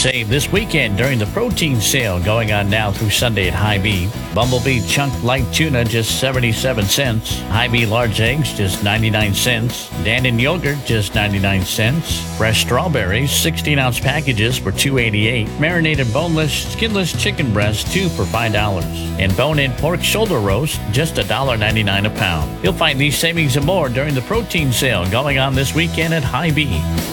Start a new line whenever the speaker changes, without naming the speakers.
Save this weekend during the protein sale going on now through Sunday at Hy-Vee. Bumblebee Chunk Light Tuna just 77 cents. Hy-Vee Large Eggs just 99 cents. Dannon Yogurt just 99 cents. Fresh strawberries 16-ounce packages for $2.88. Marinated boneless, skinless chicken breast 2 for $5. And bone-in pork shoulder roast just $1.99 a pound. You'll find these savings and more during the protein sale going on this weekend at Hy-Vee.